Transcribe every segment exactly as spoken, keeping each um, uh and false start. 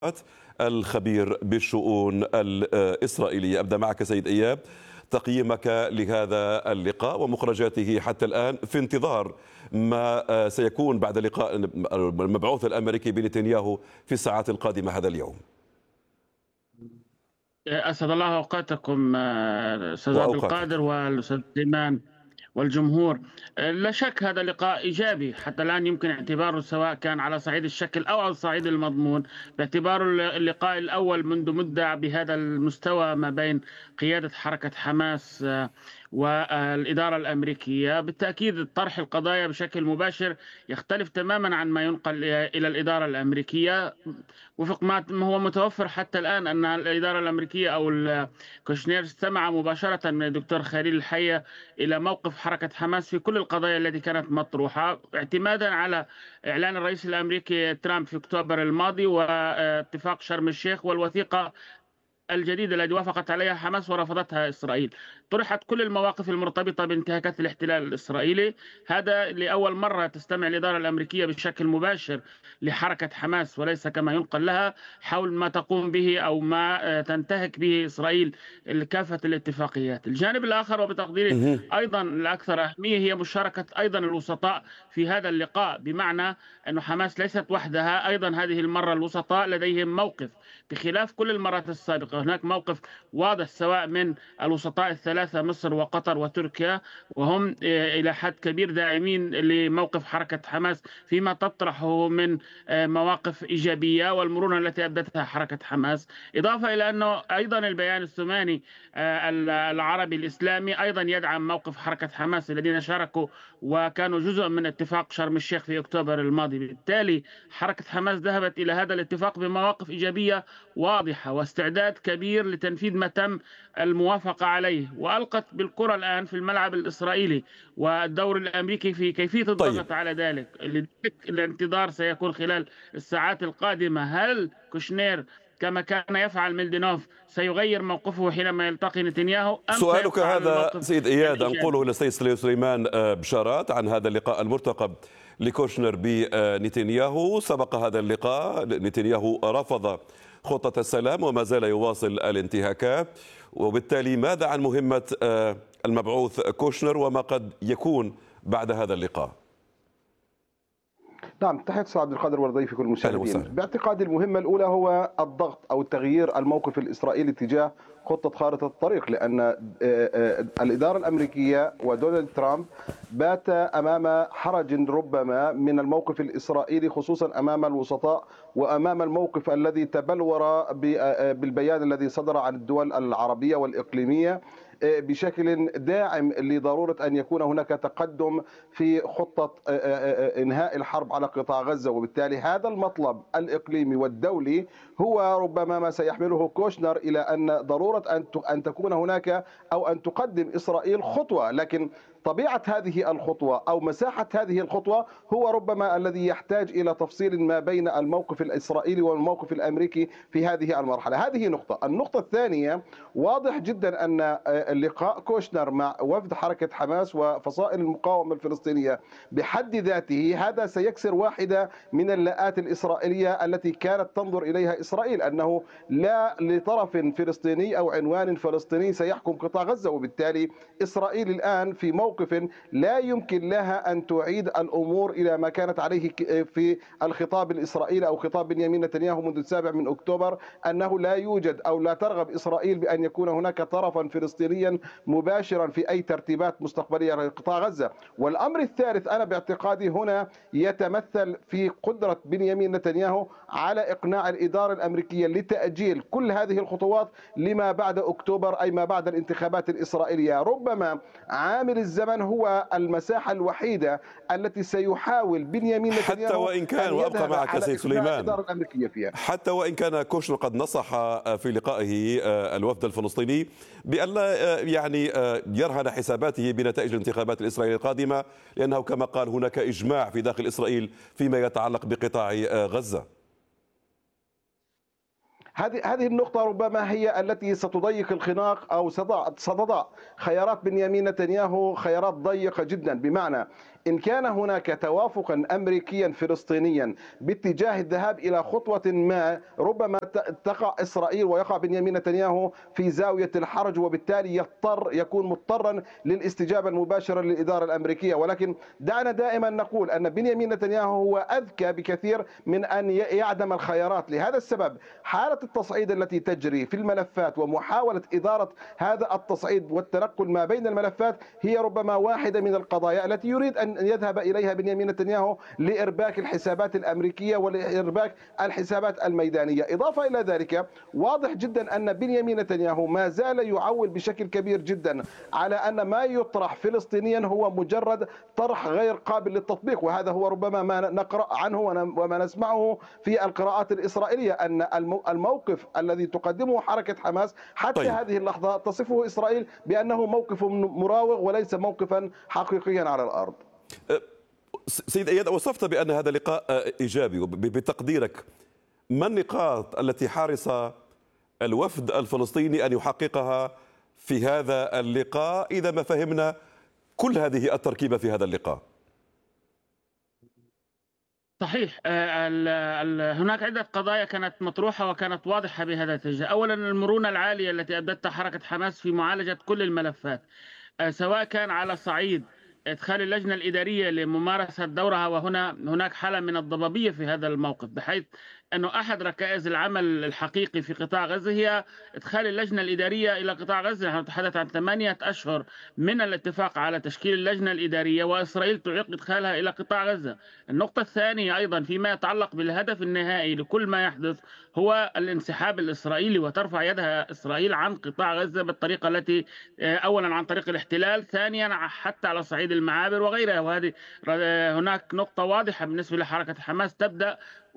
الخبير بالشؤون الإسرائيلية. أبدأ معك سيد إياب تقييمك لهذا اللقاء ومخرجاته حتى الآن في انتظار ما سيكون بعد لقاء المبعوث الأمريكي بنتنياهو في الساعات القادمة هذا اليوم. أسعد الله أوقاتكم أستاذ عبد القادر والأستاذ سليمان والجمهور. لا شك هذا لقاء إيجابي حتى الآن، يمكن اعتباره سواء كان على صعيد الشكل أو على صعيد المضمون، باعتباره اللقاء الأول منذ مدة بهذا المستوى ما بين قيادة حركة حماس والإدارة الأمريكية. بالتأكيد طرح القضايا بشكل مباشر يختلف تماما عن ما ينقل إلى الإدارة الأمريكية، وفق ما هو متوفر حتى الآن أن الإدارة الأمريكية أو كوشنير استمع مباشرة من الدكتور خليل الحية إلى موقف حركة حماس في كل القضايا التي كانت مطروحة، اعتمادا على إعلان الرئيس الأمريكي ترامب في أكتوبر الماضي واتفاق شرم الشيخ والوثيقة الجديدة التي وافقت عليها حماس ورفضتها إسرائيل. طرحت كل المواقف المرتبطة بانتهاكات الاحتلال الإسرائيلي. هذا لأول مرة تستمع الإدارة الأمريكية بشكل مباشر لحركة حماس وليس كما ينقل لها حول ما تقوم به أو ما تنتهك به إسرائيل كافة الاتفاقيات. الجانب الآخر وبتقديري أيضا الأكثر أهمية هي مشاركة أيضا الوسطاء في هذا اللقاء، بمعنى أن حماس ليست وحدها، أيضا هذه المرة الوسطاء لديهم موقف بخلاف كل المرات السابقة. هناك موقف واضح سواء من الوسطاء الثلاثة مصر وقطر وتركيا، وهم إلى حد كبير داعمين لموقف حركة حماس فيما تطرحه من مواقف إيجابية والمرونة التي أبدتها حركة حماس. إضافة إلى أنه أيضا البيان الثماني العربي الإسلامي أيضا يدعم موقف حركة حماس الذين شاركوا وكانوا جزء من اتفاق شرم الشيخ في أكتوبر الماضي. بالتالي حركة حماس ذهبت إلى هذا الاتفاق بمواقف إيجابية واضحة واستعداد كبير لتنفيذ ما تم الموافقة عليه، وألقت بالكرة الآن في الملعب الإسرائيلي والدور الأمريكي في كيفية الضغط طيب. على ذلك. الانتظار سيكون خلال الساعات القادمة. هل كوشنير كما كان يفعل ميلدينوف سيغير موقفه حينما يلتقي نتنياهو أم سؤالك هذا سيد إياد أنقله للسيد سليمان بشارات عن هذا اللقاء المرتقب لكوشنر بنتنياهو. سبق هذا اللقاء نتنياهو رفض خطة السلام وما زال يواصل الانتهاكات، وبالتالي ماذا عن مهمة المبعوث كوشنر وما قد يكون بعد هذا اللقاء؟ نعم، تحية أستاذ عبد القادر وضيفي كل المشاهدين. باعتقادي المهمة الأولى هو الضغط أو تغيير الموقف الإسرائيلي تجاه خطة خارطة الطريق، لأن الإدارة الأمريكية ودونالد ترامب بات أمام حرج ربما من الموقف الإسرائيلي، خصوصا أمام الوسطاء وأمام الموقف الذي تبلور بالبيان الذي صدر عن الدول العربية والإقليمية بشكل داعم لضرورة أن يكون هناك تقدم في خطة إنهاء الحرب على قطاع غزة. وبالتالي هذا المطلب الإقليمي والدولي هو ربما ما سيحمله كوشنر إلى أن ضرورة أن تكون هناك أو أن تقدم إسرائيل خطوة، لكن طبيعة هذه الخطوة أو مساحة هذه الخطوة هو ربما الذي يحتاج إلى تفصيل ما بين الموقف الإسرائيلي والموقف الأمريكي في هذه المرحلة. هذه نقطة. النقطة الثانية، واضح جدا أن لقاء كوشنر مع وفد حركة حماس وفصائل المقاومة الفلسطينية بحد ذاته هذا سيكسر واحدة من اللاءات الإسرائيلية التي كانت تنظر إليها إسرائيل، أنه لا لطرف فلسطيني أو عنوان فلسطيني سيحكم قطاع غزة. وبالتالي إسرائيل الآن في موقف موقف لا يمكن لها أن تعيد الأمور إلى ما كانت عليه في الخطاب الإسرائيلي أو خطاب بنيامين نتنياهو منذ السابع من أكتوبر، أنه لا يوجد أو لا ترغب إسرائيل بأن يكون هناك طرفا فلسطينيا مباشرا في أي ترتيبات مستقبلية لقطاع غزة. والأمر الثالث أنا باعتقادي هنا يتمثل في قدرة بنيامين نتنياهو على إقناع الإدارة الأمريكية لتأجيل كل هذه الخطوات لما بعد أكتوبر، أي ما بعد الانتخابات الإسرائيلية. ربما عامل الزمن هو المساحة الوحيدة التي سيحاول بنيامين نتنياهو حتى وإن كان، وأبقى معك سيد سليمان، فيها. حتى وإن كان كوشنر قد نصح في لقائه الوفد الفلسطيني بأن لا يعني يرهن حساباته بنتائج الانتخابات الإسرائيلية القادمة، لأنه كما قال هناك إجماع في داخل إسرائيل فيما يتعلق بقطاع غزة. هذه هذه النقطة ربما هي التي ستضيق الخناق أو ستضع خيارات بنيامين نتنياهو خيارات ضيقة جدا. بمعنى إن كان هناك توافقا أمريكيا فلسطينيا باتجاه الذهاب إلى خطوة ما، ربما تقع إسرائيل ويقع بنيامين نتنياهو في زاوية الحرج، وبالتالي يضطر يكون مضطرا للاستجابة المباشرة للإدارة الأمريكية. ولكن دعنا دائما نقول أن بنيامين نتنياهو هو أذكى بكثير من أن يعدم الخيارات. لهذا السبب حالة التصعيد التي تجري في الملفات ومحاولة إدارة هذا التصعيد والتنقل ما بين الملفات هي ربما واحدة من القضايا التي يريد أن يذهب إليها بنيامين نتنياهو لإرباك الحسابات الأمريكية ولإرباك الحسابات الميدانية. إضافة إلى ذلك واضح جدا أن بنيامين نتنياهو ما زال يعول بشكل كبير جدا على أن ما يطرح فلسطينيا هو مجرد طرح غير قابل للتطبيق، وهذا هو ربما ما نقرأ عنه وما نسمعه في القراءات الإسرائيلية، أن الموقف الذي تقدمه حركة حماس حتى طيب. هذه اللحظة تصفه إسرائيل بأنه موقف مراوغ وليس موقفا حقيقيا على الأرض. سيد إياد، وصفت بأن هذا لقاء إيجابي، بتقديرك ما النقاط التي حرص الوفد الفلسطيني أن يحققها في هذا اللقاء إذا ما فهمنا كل هذه التركيبة في هذا اللقاء؟ صحيح، هناك عدة قضايا كانت مطروحة وكانت واضحة بهذا الاتجاه. أولا المرونة العالية التي أبدتها حركة حماس في معالجة كل الملفات، سواء كان على صعيد إدخال اللجنة الإدارية لممارسة دورها، وهنا هناك حالة من الضبابية في هذا الموقف، بحيث أنه أحد ركائز العمل الحقيقي في قطاع غزة هي إدخال اللجنة الإدارية إلى قطاع غزة. نحن نتحدث عن ثمانية أشهر من الاتفاق على تشكيل اللجنة الإدارية، وإسرائيل تعيق إدخالها إلى قطاع غزة. النقطة الثانية أيضا فيما يتعلق بالهدف النهائي لكل ما يحدث هو الانسحاب الإسرائيلي، وترفع يدها إسرائيل عن قطاع غزة بالطريقة التي أولا عن طريق الاحتلال، ثانيا حتى على صعيد المعابر وغيرها. وهذه هناك نقطة واضحة بالنسبة لحركة حماس تبدأ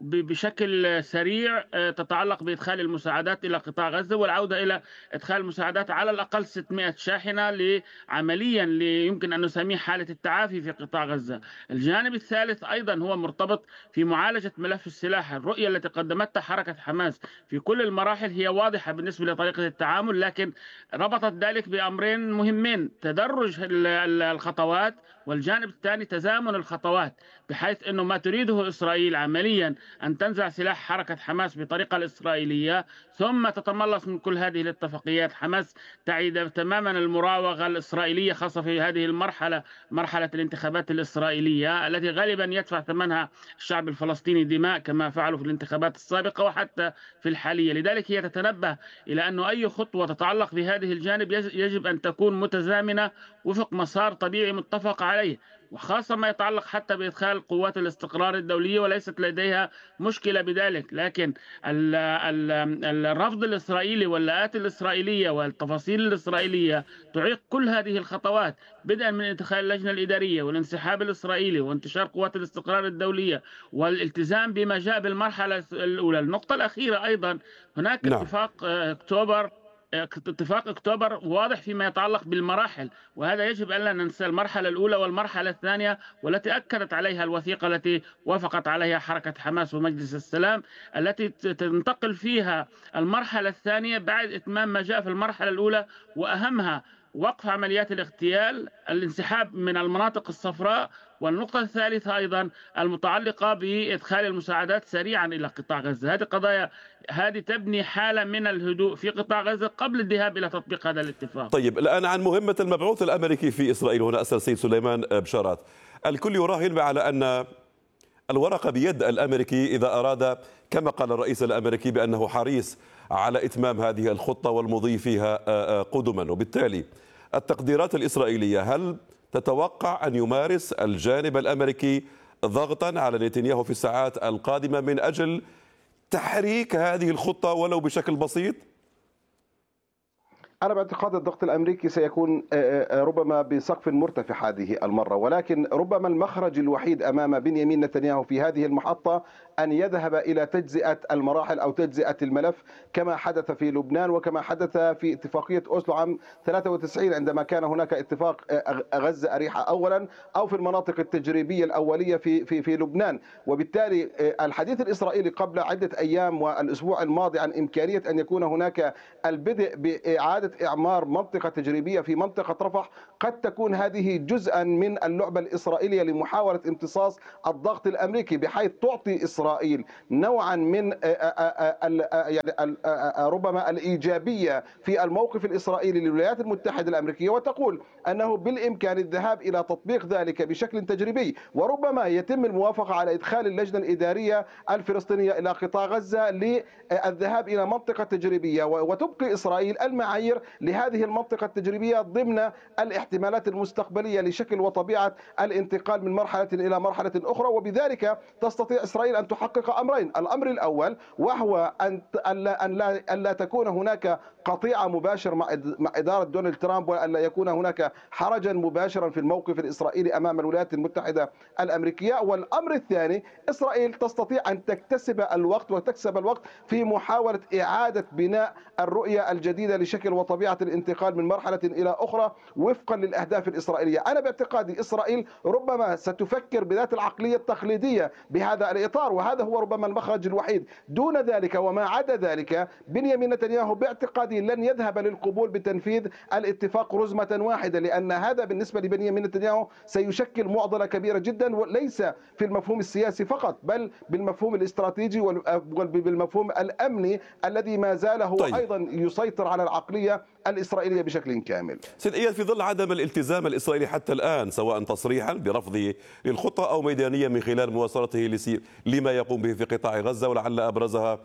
بشكل سريع تتعلق بإدخال المساعدات إلى قطاع غزة والعودة إلى إدخال المساعدات على الأقل ستمائة شاحنة لعمليا يمكن أن نسميه حالة التعافي في قطاع غزة. الجانب الثالث أيضا هو مرتبط في معالجة ملف السلاح. الرؤية التي قدمتها حركة حماس في كل المراحل هي واضحة بالنسبة لطريقة التعامل، لكن ربطت ذلك بأمرين مهمين: تدرج الخطوات، والجانب الثاني تزامن الخطوات، بحيث أنه ما تريده إسرائيل عمليا أن تنزع سلاح حركة حماس بطريقة الإسرائيلية ثم تتملص من كل هذه الاتفاقيات. حماس تعيد تماما المراوغة الإسرائيلية، خاصة في هذه المرحلة، مرحلة الانتخابات الإسرائيلية التي غالبا يدفع ثمنها الشعب الفلسطيني دماء كما فعلوا في الانتخابات السابقة وحتى في الحالية. لذلك هي تتنبه إلى أنه أي خطوة تتعلق بهذه الجانب يجب أن تكون متزامنة وفق مسار طبيعي متفق عليه، وخاصة ما يتعلق حتى بإدخال قوات الاستقرار الدولية، وليست لديها مشكلة بذلك. لكن ال ال الرفض الإسرائيلي واللاءات الإسرائيلية والتفاصيل الإسرائيلية تعيق كل هذه الخطوات، بدءا من إدخال اللجنة الإدارية والانسحاب الإسرائيلي وانتشار قوات الاستقرار الدولية والالتزام بما جاء بالمرحلة الأولى. النقطة الأخيرة أيضا هناك نعم. اتفاق أكتوبر اتفاق أكتوبر واضح فيما يتعلق بالمراحل، وهذا يجب أن لا ننسى المرحلة الأولى والمرحلة الثانية، والتي أكدت عليها الوثيقة التي وافقت عليها حركة حماس ومجلس السلام، التي تنتقل فيها المرحلة الثانية بعد إتمام ما جاء في المرحلة الأولى، وأهمها وقف عمليات الاغتيال، الانسحاب من المناطق الصفراء، والنقطة الثالثة أيضا المتعلقة بإدخال المساعدات سريعا إلى قطاع غزة. هذه قضايا هذه تبني حالة من الهدوء في قطاع غزة قبل الذهاب إلى تطبيق هذا الاتفاق. طيب الآن عن مهمة المبعوث الأمريكي في إسرائيل. هنا أسأل سيد سليمان بشارات. الكل يراهن على أن الورقة بيد الأمريكي إذا أراد، كما قال الرئيس الأمريكي بأنه حريص على إتمام هذه الخطة والمضي فيها قدما، وبالتالي التقديرات الإسرائيلية هل تتوقع أن يمارس الجانب الأمريكي ضغطا على نتنياهو في الساعات القادمة من أجل تحريك هذه الخطة ولو بشكل بسيط؟ أنا باعتقاد الضغط الأمريكي سيكون ربما بسقف مرتفع هذه المرة، ولكن ربما المخرج الوحيد أمام بنيامين نتنياهو في هذه المحطة أن يذهب إلى تجزئة المراحل أو تجزئة الملف كما حدث في لبنان وكما حدث في اتفاقية أوسلو عام ثلاثة وتسعين عندما كان هناك اتفاق غزة أريحة أولا، أو في المناطق التجريبية الأولية في في في لبنان. وبالتالي الحديث الإسرائيلي قبل عدة أيام والأسبوع الماضي عن إمكانية أن يكون هناك البدء بإعادة إعمار منطقة تجريبية في منطقة رفح، قد تكون هذه جزءا من اللعبة الإسرائيلية لمحاولة امتصاص الضغط الأمريكي، بحيث تعطي إسرائيل نوعا من يعني ربما الإيجابية في الموقف الإسرائيلي للولايات المتحدة الأمريكية، وتقول أنه بالإمكان الذهاب إلى تطبيق ذلك بشكل تجريبي، وربما يتم الموافقة على إدخال اللجنة الإدارية الفلسطينية إلى قطاع غزة للذهاب إلى منطقة تجريبية، وتبقي إسرائيل المعايير لهذه المنطقة التجريبية ضمن الاحتمالات المستقبلية لشكل وطبيعة الانتقال من مرحلة إلى مرحلة أخرى. وبذلك تستطيع إسرائيل أن تحقق أمرين: الأمر الأول وهو أن أن لا, أن لا تكون هناك قطيعة مباشرة مع إدارة دونالد ترامب، وأن لا يكون هناك حرجا مباشرا في الموقف الإسرائيلي أمام الولايات المتحدة الأمريكية. والأمر الثاني، إسرائيل تستطيع أن تكتسب الوقت وتكسب الوقت في محاولة إعادة بناء الرؤية الجديدة لشكل وطبيعة الانتقال من مرحلة إلى أخرى وفقا للأهداف الإسرائيلية. أنا باعتقادي إسرائيل ربما ستفكر بذات العقلية التقليدية بهذا الإطار، وهذا هو ربما المخرج الوحيد. دون ذلك وما عدا ذلك بنيامين نتنياهو باعتقادي لن يذهب للقبول بتنفيذ الاتفاق رزمة واحدة، لأن هذا بالنسبة لبنيامين نتنياهو سيشكل معضلة كبيرة جدا، وليس في المفهوم السياسي فقط بل بالمفهوم الاستراتيجي وبالمفهوم الأمني الذي ما زال هو طيب. أيضا يسيطر على العقلية الإسرائيلية بشكل كامل. سيد إياد، في ظل عدم الالتزام الإسرائيلي حتى الآن سواء تصريحا برفضه للخطة أو ميدانيا من خلال مواصلته لما يقوم به في قطاع غزة، ولعل أبرزها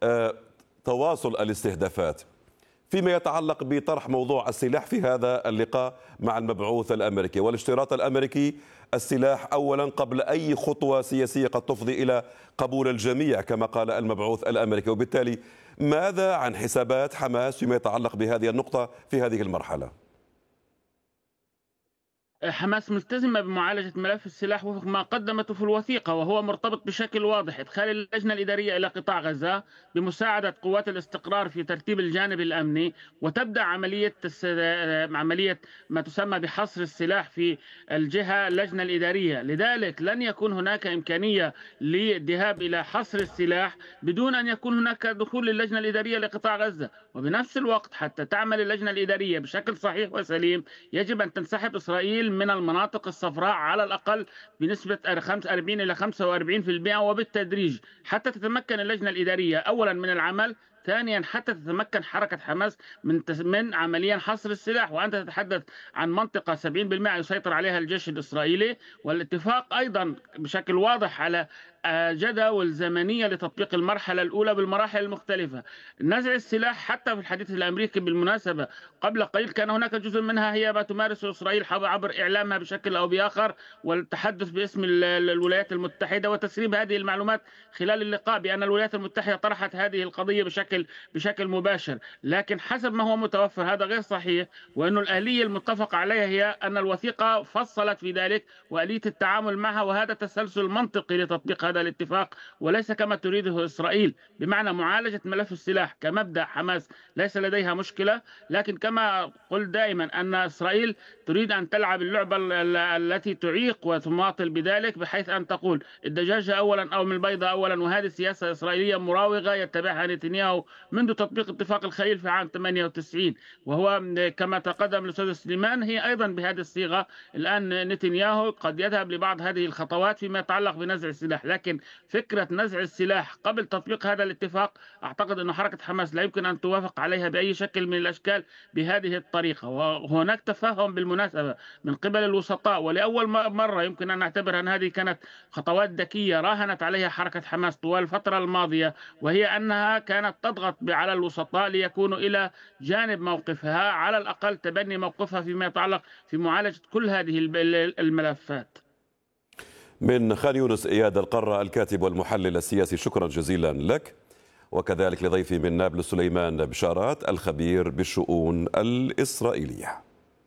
تواصل الاستهدافات، فيما يتعلق بطرح موضوع السلاح في هذا اللقاء مع المبعوث الأمريكي والاشتراط الأمريكي السلاح أولا قبل أي خطوة سياسية قد تفضي إلى قبول الجميع كما قال المبعوث الأمريكي، وبالتالي ماذا عن حسابات حماس فيما يتعلق بهذه النقطة في هذه المرحلة؟ حماس ملتزمة بمعالجة ملف السلاح وفق ما قدمته في الوثيقة، وهو مرتبط بشكل واضح إدخال اللجنة الإدارية إلى قطاع غزة بمساعدة قوات الاستقرار في ترتيب الجانب الأمني، وتبدأ عملية عملية ما تسمى بحصر السلاح في الجهة اللجنة الإدارية. لذلك لن يكون هناك إمكانية للذهاب إلى حصر السلاح بدون أن يكون هناك دخول للجنة الإدارية لقطاع غزة. وبنفس الوقت حتى تعمل اللجنة الإدارية بشكل صحيح وسليم يجب أن تنسحب إسرائيل من المناطق الصفراء على الأقل بنسبة أربعين إلى خمسة وأربعين بالمئة وبالتدريج حتى تتمكن اللجنة الإدارية أولا من العمل، ثانيا حتى تتمكن حركة حماس من من عمليا حصر السلاح. وأنت تتحدث عن منطقة سبعين بالمئة يسيطر عليها الجيش الإسرائيلي، والاتفاق أيضا بشكل واضح على جدول زمنية لتطبيق المرحلة الأولى بالمراحل المختلفة. نزع السلاح حتى في الحديث الأمريكي بالمناسبة قبل قليل كان هناك جزء منها هي ما تمارسه إسرائيل عبر إعلامها بشكل أو بآخر والتحدث باسم الولايات المتحدة وتسريب هذه المعلومات خلال اللقاء بأن الولايات المتحدة طرحت هذه القضية بشكل بشكل مباشر، لكن حسب ما هو متوفر هذا غير صحيح، وأن الآلية المتفق عليها هي أن الوثيقة فصلت في ذلك وآلية التعامل معها، وهذا تسلسل منطقي لتطبيق هذا الاتفاق وليس كما تريده إسرائيل، بمعنى معالجة ملف السلاح كمبدأ. حماس ليس لديها مشكلة، لكن كما قلت دائما أن إسرائيل تريد أن تلعب اللعبة التي تعيق وتماطل بذلك، بحيث أن تقول الدجاجة أولا أو من البيضة أولا، وهذه سياسة إسرائيلية مراوغة يتبعها نتنياهو منذ تطبيق اتفاق الخليل في عام ثمانية وتسعين، وهو كما تقدم الأستاذ سليمان هي أيضا بهذه الصيغة. الآن نتنياهو قد يذهب لبعض هذه الخطوات فيما يتعلق بنزع السلاح، لكن فكرة نزع السلاح قبل تطبيق هذا الاتفاق أعتقد أن حركة حماس لا يمكن أن توافق عليها بأي شكل من الأشكال بهذه الطريقة. وهناك تفهم بالمناسبة من قبل الوسطاء، ولأول مرة يمكن أن نعتبر أن هذه كانت خطوات ذكية راهنت عليها حركة حماس طوال الفترة الماضية، وهي أنها كانت تضغط على الوسطاء ليكونوا إلى جانب موقفها، على الأقل تبني موقفها فيما يتعلق في معالجة كل هذه الملفات. من خان يونس إياد القرة، الكاتب والمحلل السياسي، شكرا جزيلا لك. وكذلك لضيفي من نابلس سليمان بشارات الخبير بالشؤون الإسرائيلية.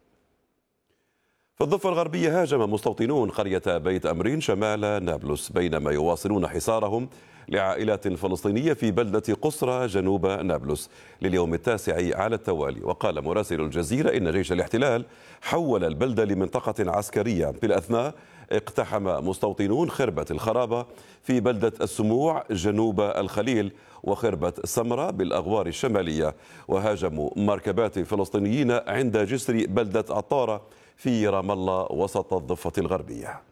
في الضفة الغربية هاجم مستوطنون قرية بيت أمرين شمال نابلس بينما يواصلون حصارهم لعائلات فلسطينية في بلدة قصرى جنوب نابلس لليوم التاسع على التوالي. وقال مراسل الجزيرة إن جيش الاحتلال حول البلدة لمنطقة عسكرية. في الأثناء اقتحم مستوطنون خربة الخرابة في بلدة السموع جنوب الخليل وخربة سمرة بالأغوار الشمالية، وهاجموا مركبات فلسطينيين عند جسر بلدة عطارة في رام الله وسط الضفة الغربية.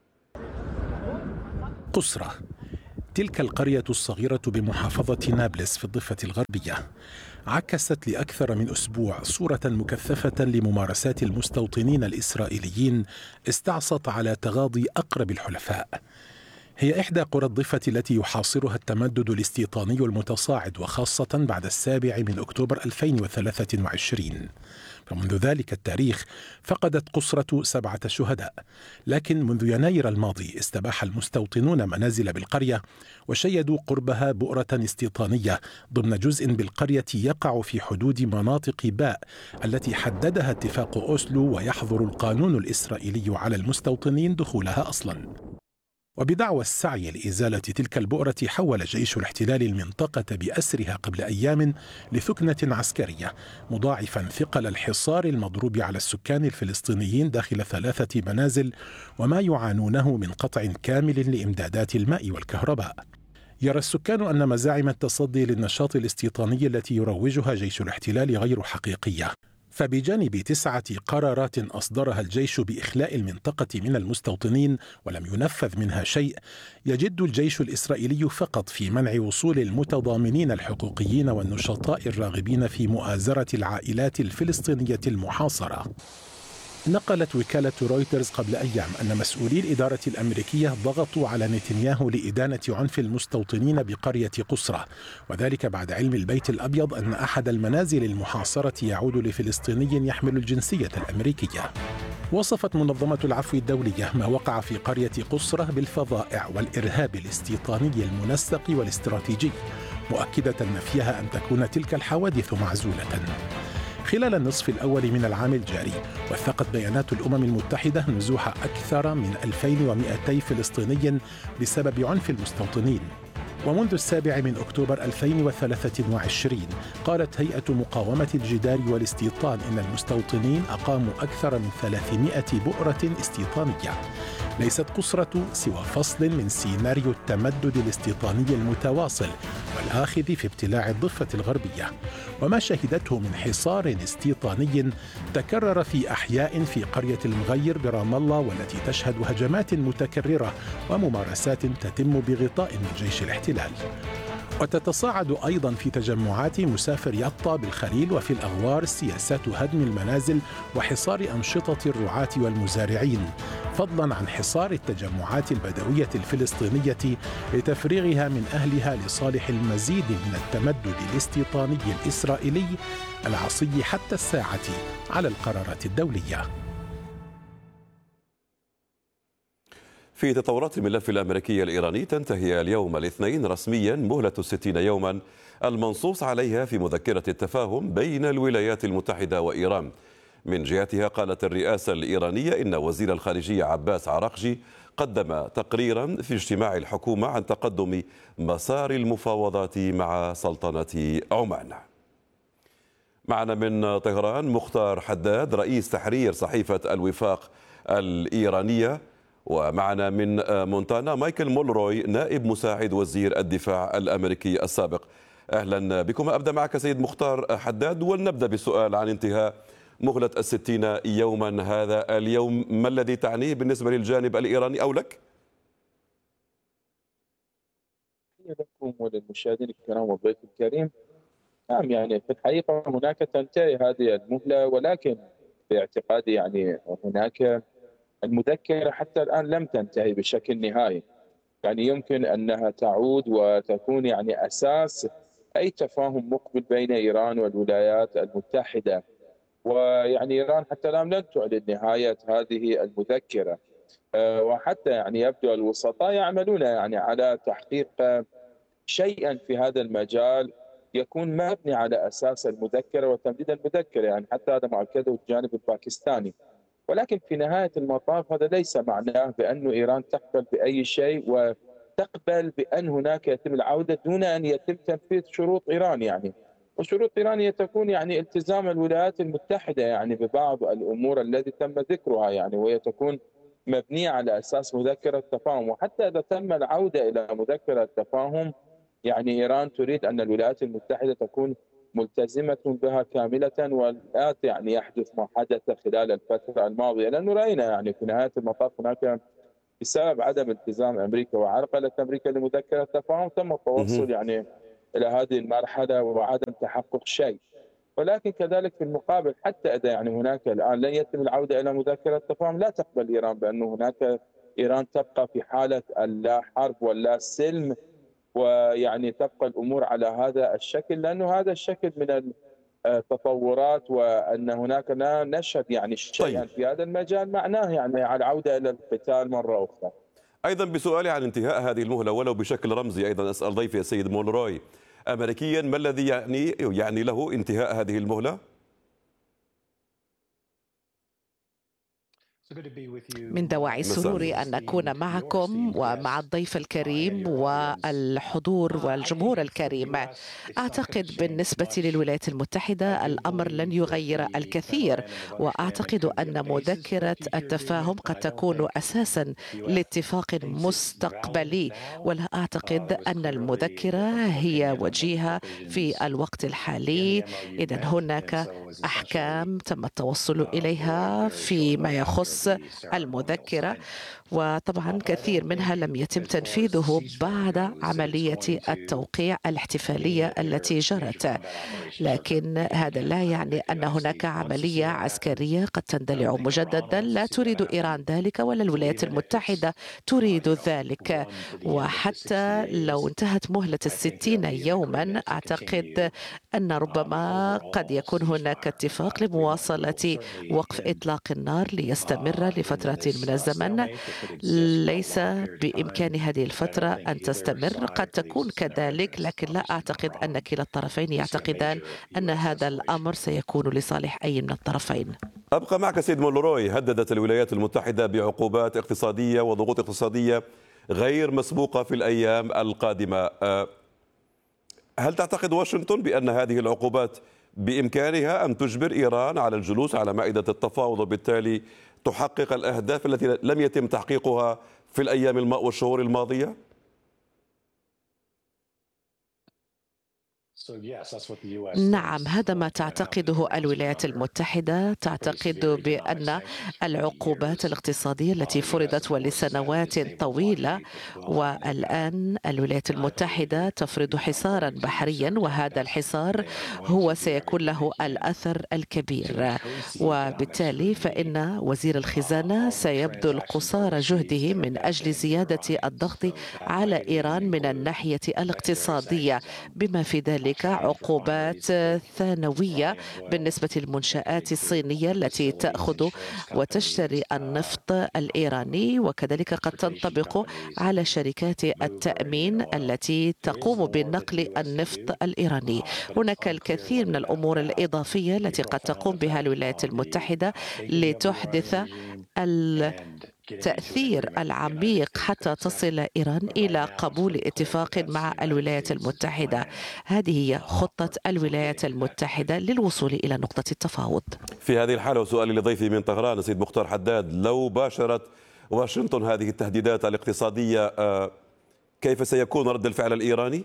قصرى، تلك القرية الصغيرة بمحافظة نابلس في الضفة الغربية، عكست لأكثر من أسبوع صورة مكثفة لممارسات المستوطنين الإسرائيليين استعصت على تغاضي أقرب الحلفاء. هي إحدى قرى الضفة التي يحاصرها التمدد الاستيطاني المتصاعد، وخاصة بعد السابع من أكتوبر ألفين وثلاثة وعشرين. فمنذ ذلك التاريخ فقدت قصرة سبعة شهداء، لكن منذ يناير الماضي استباح المستوطنون منازل بالقرية وشيدوا قربها بؤرة استيطانية ضمن جزء بالقرية يقع في حدود مناطق باء التي حددها اتفاق أوسلو، ويحظر القانون الإسرائيلي على المستوطنين دخولها أصلاً. وبدعوى السعي لإزالة تلك البؤرة حول جيش الاحتلال المنطقة بأسرها قبل أيام لثكنة عسكرية، مضاعفا ثقل الحصار المضروب على السكان الفلسطينيين داخل ثلاثة منازل وما يعانونه من قطع كامل لإمدادات الماء والكهرباء. يرى السكان أن مزاعم التصدي للنشاط الاستيطاني التي يروجها جيش الاحتلال غير حقيقية، فبجانب تسعة قرارات أصدرها الجيش بإخلاء المنطقة من المستوطنين ولم ينفذ منها شيء، يجد الجيش الإسرائيلي فقط في منع وصول المتضامنين الحقوقيين والنشطاء الراغبين في مؤازرة العائلات الفلسطينية المحاصرة. نقلت وكالة رويترز قبل أيام أن مسؤولي الإدارة الأمريكية ضغطوا على نتنياهو لإدانة عنف المستوطنين بقرية قصرى، وذلك بعد علم البيت الأبيض أن أحد المنازل المحاصرة يعود لفلسطيني يحمل الجنسية الأمريكية. وصفت منظمة العفو الدولية ما وقع في قرية قصرى بالفظائع والإرهاب الاستيطاني المنسق والاستراتيجي، مؤكدة نفيها أن تكون تلك الحوادث معزولة. خلال النصف الأول من العام الجاري وثقت بيانات الأمم المتحدة نزوح أكثر من ألفين ومئتين فلسطيني بسبب عنف المستوطنين. ومنذ السابع من أكتوبر ألفين وثلاثة وعشرين قالت هيئة مقاومة الجدار والاستيطان إن المستوطنين أقاموا أكثر من ثلاثمئة بؤرة استيطانية. ليست قصرة سوى فصل من سيناريو التمدد الاستيطاني المتواصل والآخذ في ابتلاع الضفة الغربية، وما شهدته من حصار استيطاني تكرر في أحياء في قرية المغير برام الله، والتي تشهد هجمات متكررة وممارسات تتم بغطاء من جيش الاحتلال. وتتصاعد أيضا في تجمعات مسافر يطا بالخليل وفي الأغوار سياسات هدم المنازل وحصار أنشطة الرعاة والمزارعين، فضلا عن حصار التجمعات البدوية الفلسطينية لتفريغها من أهلها لصالح المزيد من التمدد الاستيطاني الإسرائيلي العصي حتى الساعة على القرارات الدولية. في تطورات الملف الأمريكي الإيراني، تنتهي اليوم الاثنين رسميا مهلة الستين يوما المنصوص عليها في مذكرة التفاهم بين الولايات المتحدة وإيران. من جهتها قالت الرئاسة الإيرانية إن وزير الخارجية عباس عراقجي قدم تقريرا في اجتماع الحكومة عن تقدم مسار المفاوضات مع سلطنة عمان. معنا من طهران مختار حداد رئيس تحرير صحيفة الوفاق الإيرانية، ومعنا من مونتانا مايكل مولروي نائب مساعد وزير الدفاع الأمريكي السابق. أهلا بكم. أبدأ معك سيد مختار حداد، ولنبدأ بالسؤال عن انتهاء مهلة الستين يوما هذا اليوم، ما الذي تعنيه بالنسبة للجانب الإيراني أو لك؟ لكم وللمشاهدين الكرام والضيف الكريم. نعم، يعني في الحقيقة هناك تنتهي هذه المهلة، ولكن باعتقادي يعني هناك المذكرة حتى الآن لم تنتهي بشكل نهائي، يعني يمكن أنها تعود وتكون يعني أساس أي تفاهم مقبل بين إيران والولايات المتحدة. ويعني إيران حتى الآن لن تعلن نهاية هذه المذكرة، وحتى يعني يبدو الوسطاء يعملون يعني على تحقيق شيئا في هذا المجال يكون مبني على أساس المذكرة وتمديد المذكرة، يعني حتى هذا ما أكده الجانب الباكستاني. ولكن في نهاية المطاف هذا ليس معناه بأن إيران تقبل بأي شيء وتقبل بأن هناك يتم العودة دون أن يتم تنفيذ شروط إيران، يعني وشروط إيران هي تكون يعني التزام الولايات المتحدة يعني ببعض الأمور التي تم ذكرها، يعني وهي تكون مبنية على أساس مذكرة تفاهم. وحتى إذا تم العودة إلى مذكرة تفاهم يعني إيران تريد أن الولايات المتحدة تكون ملتزمة بها كاملة، ولا يعني يحدث ما حدث خلال الفترة الماضية، لأنه رأينا يعني في نهاية المطاف هناك بسبب عدم التزام أمريكا وعرقلة أمريكا لمذكرة التفاهم تم التوصل يعني إلى هذه المرحلة وعدم تحقق شيء. ولكن كذلك في المقابل حتى إذا يعني هناك الآن لن يتم العودة إلى مذكرة التفاهم، لا تقبل إيران بأن هناك إيران تبقى في حالة اللا حرب واللا سلم، ويعني تبقى الأمور على هذا الشكل، لأنه هذا الشكل من التطورات وأن هناك لا نشهد يعني شيئا طيب. في هذا المجال معناه يعني على العودة إلى القتال مرة أخرى. أيضا بسؤالي عن انتهاء هذه المهلة ولو بشكل رمزي، أيضا أسأل ضيفي السيد مولروي أمريكيا ما الذي يعني يعني له انتهاء هذه المهلة؟ من دواعي السرور أن نكون معكم ومع الضيف الكريم والحضور والجمهور الكريم. أعتقد بالنسبة للولايات المتحدة الأمر لن يغير الكثير، وأعتقد أن مذكرة التفاهم قد تكون أساسا لاتفاق مستقبلي، ولا أعتقد أن المذكرة هي وجيهة في الوقت الحالي. إذن هناك أحكام تم التوصل إليها فيما يخص المذكرة، وطبعا كثير منها لم يتم تنفيذه بعد عملية التوقيع الاحتفالية التي جرت. لكن هذا لا يعني أن هناك عملية عسكرية قد تندلع مجددا، لا تريد إيران ذلك ولا الولايات المتحدة تريد ذلك. وحتى لو انتهت مهلة الستين يوما أعتقد أن ربما قد يكون هناك اتفاق لمواصلة وقف إطلاق النار ليستمر لفترة من الزمن. ليس بإمكان هذه الفترة أن تستمر، قد تكون كذلك، لكن لا أعتقد أن كلا الطرفين يعتقدان أن هذا الأمر سيكون لصالح أي من الطرفين. أبقى معك سيد مولروي. هددت الولايات المتحدة بعقوبات اقتصادية وضغوط اقتصادية غير مسبوقة في الأيام القادمة. هل تعتقد واشنطن بأن هذه العقوبات بإمكانها أن تجبر إيران على الجلوس على مائدة التفاوض وبالتالي تحقق الأهداف التي لم يتم تحقيقها في الأيام والشهور الماضية؟ نعم، هذا ما تعتقده الولايات المتحدة. تعتقد بأن العقوبات الاقتصادية التي فرضت ولسنوات طويلة، والآن الولايات المتحدة تفرض حصارا بحريا، وهذا الحصار هو سيكون له الأثر الكبير، وبالتالي فإن وزير الخزانة سيبذل قصارى جهده من أجل زيادة الضغط على إيران من الناحية الاقتصادية، بما في ذلك عقوبات ثانوية بالنسبة للمنشآت الصينية التي تأخذ وتشتري النفط الإيراني، وكذلك قد تنطبق على شركات التأمين التي تقوم بنقل النفط الإيراني. هناك الكثير من الأمور الإضافية التي قد تقوم بها الولايات المتحدة لتحدث التأثير العميق حتى تصل إيران إلى قبول اتفاق مع الولايات المتحدة. هذه هي خطة الولايات المتحدة للوصول إلى نقطة التفاوض. في هذه الحالة وسؤالي لضيفي من طهران السيد مختار حداد، لو باشرت واشنطن هذه التهديدات الاقتصادية كيف سيكون رد الفعل الإيراني؟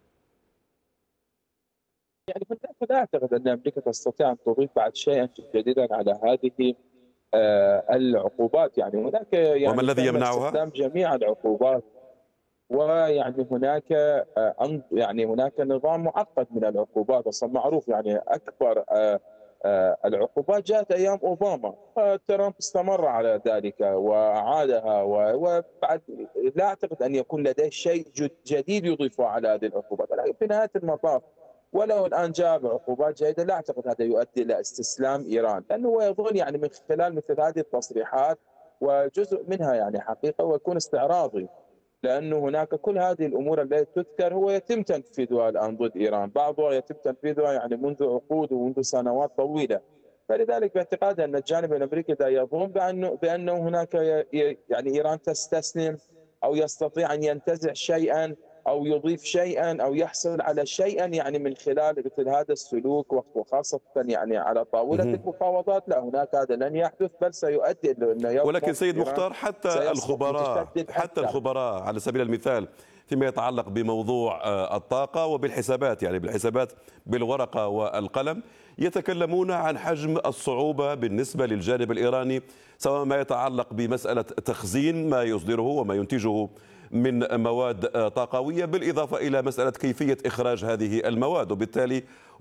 يعني لا أعتقد أن أمريكا تستطيع أن تضيف بعد شيئا جديدا على هذه العقوبات. يعني هناك يعني وما الذي يمنعها؟ استخدام جميع العقوبات، ويعني هناك يعني هناك نظام معقد من العقوبات. اصلا معروف يعني اكبر العقوبات جاءت ايام اوباما، ترامب استمر على ذلك وعادها، وبعد لا اعتقد ان يكون لديه شيء جديد يضيفه على هذه العقوبات. لكن في نهايه المطاف ولو الان جاء بعقوبات جيده لا اعتقد هذا يؤدي الى استسلام ايران، لانه هو يظن يعني من خلال مثل هذه التصريحات وجزء منها يعني حقيقه ويكون استعراضي، لأنه هناك كل هذه الأمور التي تذكر هو يتم تنفيذها الآن ضد إيران، بعضها يتم تنفيذها يعني منذ عقود ومنذ سنوات طويلة. فلذلك باعتقاد أن الجانب الأمريكي لا يظن بأنه بأنه هناك يعني إيران تستسلم أو يستطيع أن ينتزع شيئا أو يضيف شيئا أو يحصل على شيئا يعني من خلال مثل هذا السلوك، وخاصة يعني على طاولة المفاوضات. لا، هناك هذا لن يحدث، بل سيؤدي إلى ولكن سيد مختار، حتى الخبراء حتى الخبراء على سبيل المثال فيما يتعلق بموضوع الطاقة وبالحسابات، يعني بالحسابات بالورقة والقلم، يتكلمون عن حجم الصعوبة بالنسبة للجانب الإيراني، سواء ما يتعلق بمسألة تخزين ما يصدره وما ينتجه من مواد طاقوية، بالإضافة إلى مسألة كيفية إخراج هذه المواد. وبالتالي